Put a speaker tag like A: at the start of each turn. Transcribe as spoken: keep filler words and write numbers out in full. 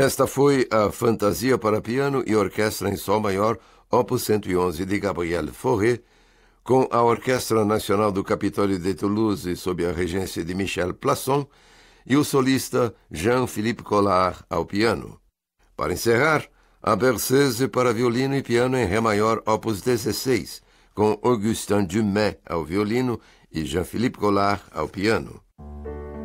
A: Esta foi a Fantasia para Piano e Orquestra em Sol Maior, opus cento e onze, de Gabriel Fauré, com a Orquestra Nacional do Capitólio de Toulouse, sob a regência de Michel Plasson, e o solista Jean-Philippe Collard ao piano. Para encerrar, a Berceuse para violino e piano em Ré maior, opus dezesseis, com Augustin Dumais ao violino e Jean-Philippe Collard ao piano.